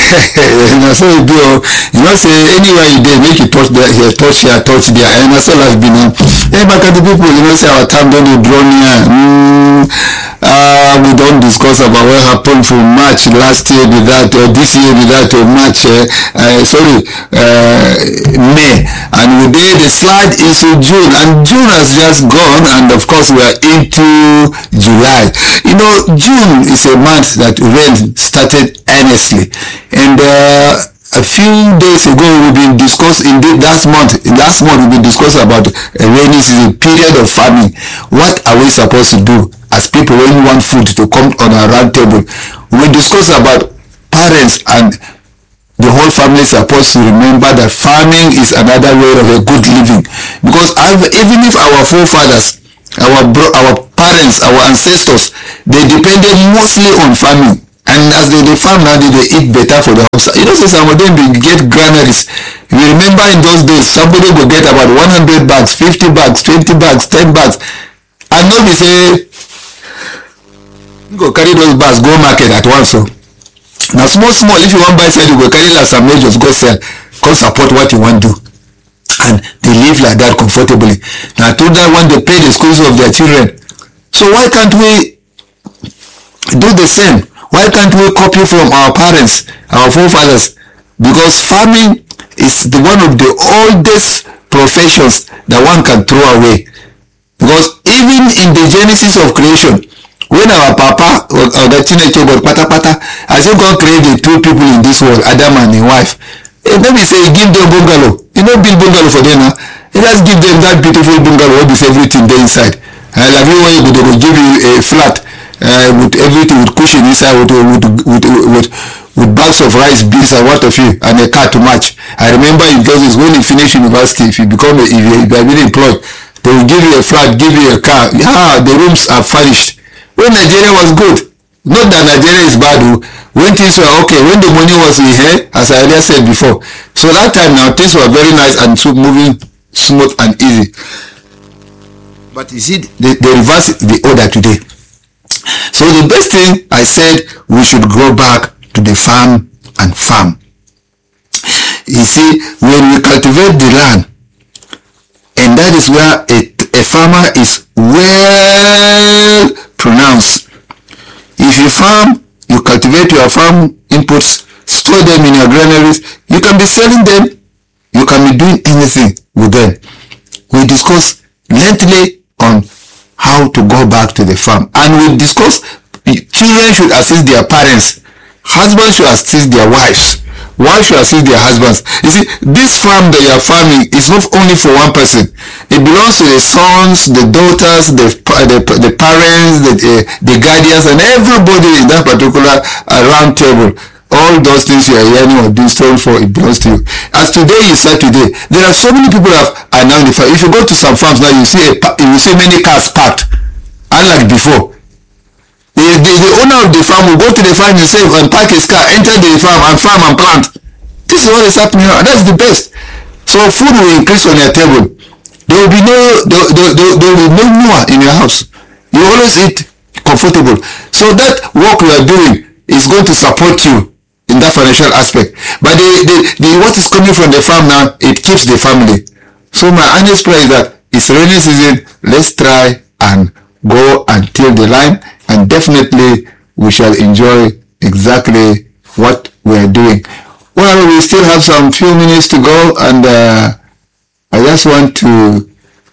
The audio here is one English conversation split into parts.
Na so e be o. You know say anywhere you dey make you touch there, here touch here, touch there. And na so life be now. Hey, Makati people, you know say our time don dey draw near. We don discuss about what happened for March last year be that, or this year be that, or March, May. And we did the slide into June, and June has just gone, and of course we are into July. You know, June is a month that rain started earnestly, and a few days ago we've been discussing last month we've been discussing about a rainy season, period of farming. What are we supposed to do as people when we want food to come on our round table? We discuss about parents and the whole family is supposed to remember that farming is another way of a good living, because even if our forefathers, our parents, our ancestors, they depended mostly on farming, and as they farm now, they eat better for the house. You know, say some of them they get granaries. You remember in those days, somebody will get about 100 bags, 50 bags, 20 bags, 10 bags, and not be say you go carry those bags go market at once. So now small if you want buy sell, you go carry like some majors go sell, come support what you want to do, and they live like that comfortably. Now to that one they pay the schools of their children. So why can't we do the same? Why can't we copy from our parents, our forefathers? Because farming is one of the oldest professions that one can throw away. Because even in the genesis of creation, when our papa or the teenager got pata, as if God created two people in this world, Adam and his wife, maybe say give them bungalow. You know, build bungalow for them now. Let's give them that beautiful bungalow with everything there inside. And everywhere you go, they will give you a flat with everything, with cushion inside, with bags of rice, beans, and what of you, and a car to match. I remember in Kansas when you finish university, if you are really employed, they will give you a flat, give you a car. Yeah, the rooms are furnished. When Nigeria was good, not that Nigeria is bad, when things were okay, when the money was in here, as I earlier said before. So that time now things were very nice and moving smooth and easy. But you see, the reverse is the order today. So the best thing I said, we should go back to the farm and farm. You see, when we cultivate the land, and that is where a farmer is well pronounced. If you farm, you cultivate your farm inputs, store them in your granaries, you can be selling them, you can be doing anything with them. We discuss lengthily on how to go back to the farm, and we discuss children should assist their parents, husbands should assist their wives, wives should assist their husbands. You see, this farm that you are farming is not only for one person. It belongs to the sons, the daughters, the parents, the guardians, and everybody in that particular round table. All those things you are hearing or being sold for, it belongs to you. As today you start today, there are so many people that are now in the farm. If you go to some farms now, you see many cars parked, unlike before. The owner of the farm will go to the farm himself and park his car, enter the farm and plant. This is what is happening now, and that's the best. So food will increase on your table. There will be no more in your house. You always eat comfortable. So that work you are doing is going to support you in that financial aspect. But what is coming from the farm now, it keeps the family. So my honest prayer is that it's rainy season. Let's try and go and till the line, and definitely we shall enjoy exactly what we are doing. Well, we still have some few minutes to go, and I just want to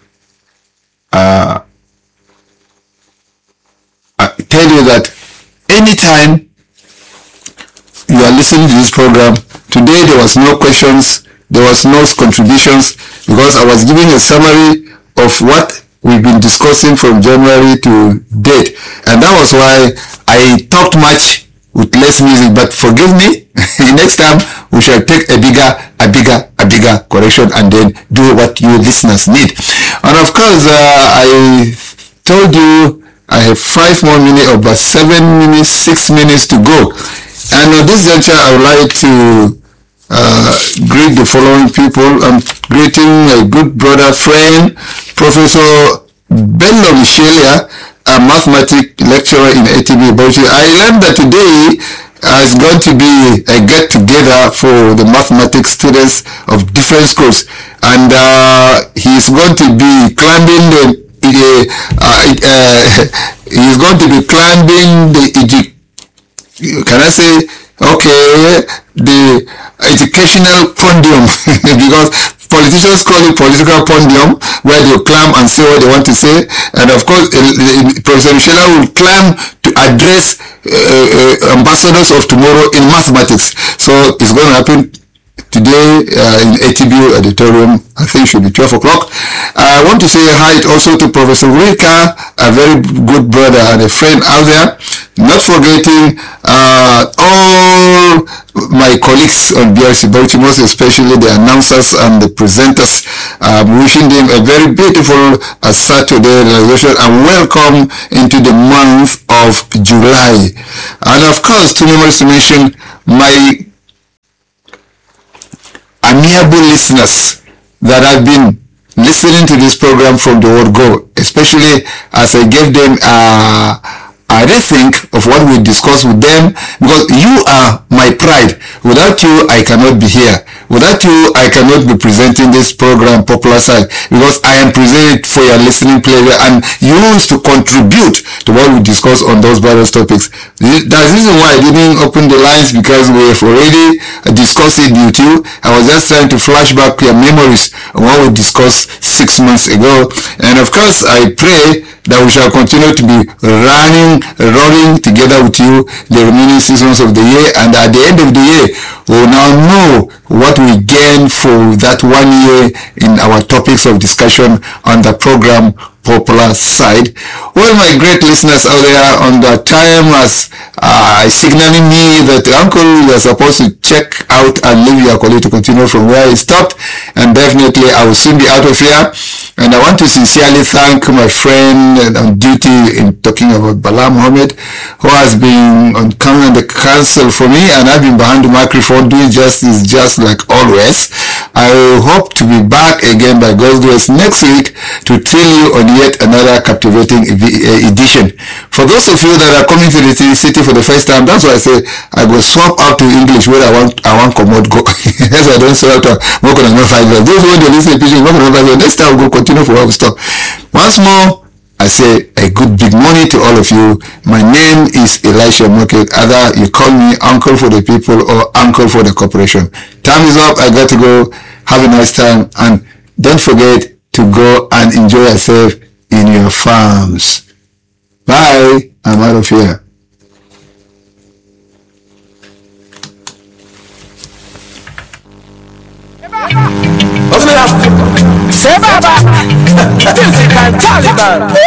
tell you that anytime you are listening to this program, today there was no questions, there was no contributions, because I was giving a summary of what we've been discussing from January to date, and that was why I talked much with less music. But forgive me, next time we shall take a bigger correction and then do what you listeners need. And of course, I told you I have 5 more minutes, or about 7 minutes, 6 minutes to go. And at this juncture, I would like to greet the following people. I'm greeting a good brother, friend, Professor Bello Michelia, a mathematics lecturer in ATB Bauchi. I learned that today is going to be a get together for the mathematics students of different schools, and he's going to be climbing he's going to be climbing can I say, okay, the educational podium because politicians call it political podium, where they climb and say what they want to say. And of course, Professor Michela will climb to address ambassadors of tomorrow in mathematics. So it's going to happen today in ATBU auditorium. I think it should be 12 o'clock. I want to say hi also to Professor Rika, a very good brother and a friend out there. Not forgetting all my colleagues on BRC Baltimore, especially the announcers and the presenters. I'm wishing them a very beautiful Saturday realization and welcome into the month of July. And of course, too numerous to mention my amiable listeners that have been listening to this program from the word go, especially as I gave them a rethink of what we discussed with them, because you are my pride. Without you, I cannot be here. Without you, I cannot be presenting this program, Popular Side, because I am presenting for your listening pleasure and you used to contribute to what we discuss on those various topics. That's the reason why I didn't open the lines, because we have already discussed it with you. I was just trying to flash back your memories of what we discussed 6 months ago. And of course, I pray that we shall continue to be rolling together with you the remaining seasons of the year, and at the end of the year we will now know what we gain for that 1 year in our topics of discussion on the program Popular Side. Well, my great listeners out there, on the time as signaling me that Uncle, you're supposed to check out and leave your colleague to continue from where he stopped, and definitely I will soon be out of here. And I want to sincerely thank my friend on duty in talking about Bala Mohammed, who has been on the council for me, and I've been behind the microphone doing justice just like always. I hope to be back again by God's grace next week to tell you on yet another captivating edition. For those of you that are coming to the city for the first time, that's why I say I go swap out to English where I want commode go. That's why I don't swap out more than 5 years. Those who want to listen to pidgin, next time we'll go continue for where we stop. Once more, I say a good big morning to all of you. My name is Elisha Moket. Either you call me Uncle for the People or Uncle for the Corporation. Time is up. I got to go. Have a nice time, and don't forget to go and enjoy yourself in your farms. Bye. I'm out of here. Say Baba, music and Taliban.